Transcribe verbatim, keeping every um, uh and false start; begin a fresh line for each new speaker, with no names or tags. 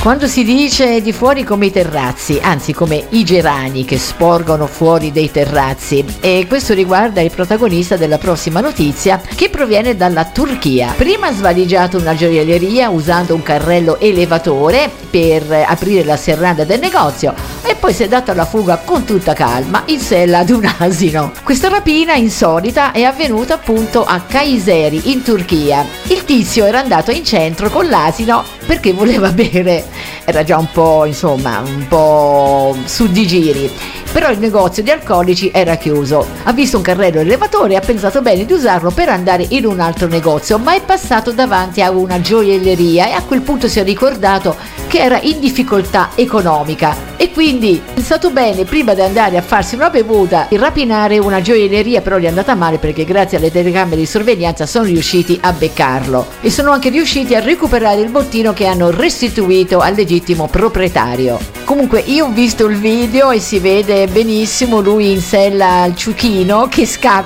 Quando si dice di fuori come i terrazzi, anzi come i gerani che sporgono fuori dei terrazzi, e questo riguarda il protagonista della prossima notizia, che proviene dalla Turchia. Prima ha svaligiato una gioielleria usando un carrello elevatore per aprire la serranda del negozio e poi si è dato alla fuga con tutta calma in sella ad un asino. Questa rapina insolita è avvenuta appunto a Kayseri in Turchia. Il tizio era andato in centro con l'asino perché voleva bere, era già un po', insomma, un po' su di giri, però il negozio di alcolici era chiuso. Ha visto un carrello elevatore e ha pensato bene di usarlo per andare in un altro negozio, ma è passato davanti a una gioielleria e a quel punto si è ricordato che era in difficoltà economica e quindi ha pensato bene, prima di andare a farsi una bevuta, di rapinare una gioielleria. Però gli è andata male perché grazie alle telecamere di sorveglianza sono riusciti a beccarlo e sono anche riusciti a recuperare il bottino che hanno restituito al legittimo proprietario. Comunque io ho visto il video e si vede benissimo lui in sella al ciuchino che scappa